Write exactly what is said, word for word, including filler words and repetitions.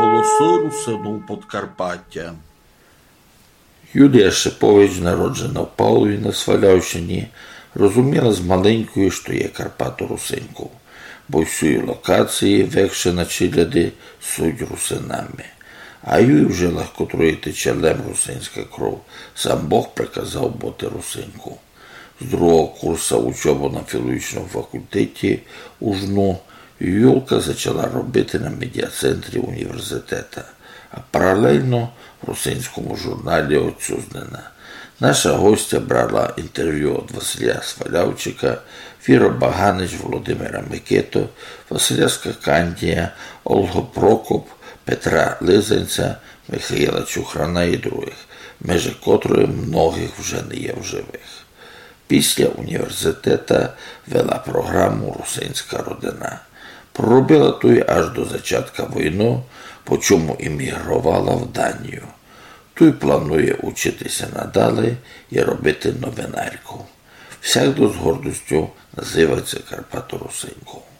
Голоси Русину Подкарпаття. Юлія Шипович, народжена в Павлові на Свалявщині, розуміла з маленької, що є Карпату русинку, бо всі локації, векше на челяди, суть русинами. А їй вже легкотрує тече лем русинська кров, сам Бог приказав бути русинку. З другого курсу учоби на філологічному факультеті у Жну Юлка почала робити на медіа-центрі університету, а паралельно в русинському журналі «Отцюзнена». Наша гостя брала інтерв'ю від Василя Свалявчика, Віра Баганич, Володимира Микето, Василя Скакандія, Ольгу Прокоп, Петра Лизанця, Михайла Чухрана і других, межі котрої многих вже не є в живих. Після університету вела програму «Русинська родина». Проробила ту аж до зачатка війни, по чому емігрувала в Данію. Той планує учитися надалі і робити новинарку. Всякdo з гордостю називається Карпату русинку.